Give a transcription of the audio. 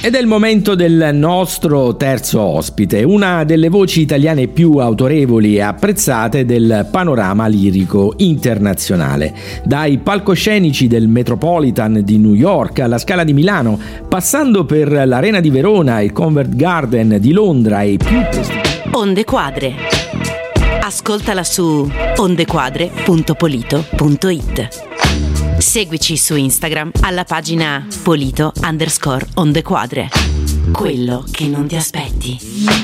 Ed è il momento del nostro terzo ospite, una delle voci italiane più autorevoli e apprezzate del panorama lirico internazionale. Dai palcoscenici del Metropolitan di New York alla Scala di Milano, passando per l'Arena di Verona, il Covent Garden di Londra e più Onde Quadre. Ascoltala su ondequadre.polito.it. Seguici su Instagram alla pagina Polito_Ondequadre. Quello che non ti aspetti.